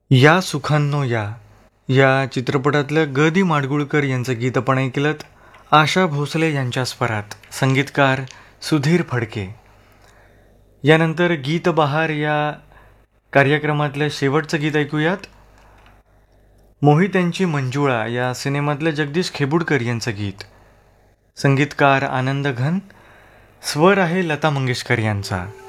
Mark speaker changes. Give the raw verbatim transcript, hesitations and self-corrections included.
Speaker 1: या सुखांनो या या चित्रपटातलं ग दी माडगुळकर यांचं गीत आपण ऐकलं. आशा भोसले यांच्या स्वरात, संगीतकार सुधीर फडके. यानंतर गीत बहार या कार्यक्रमातलं शेवटचं गीत ऐकूयात. मोहित यांची मंजुळा या सिनेमातलं जगदीश खेबुडकर यांचं गीत, संगीतकार आनंद घन, स्वर आहे लता मंगेशकर यांचा.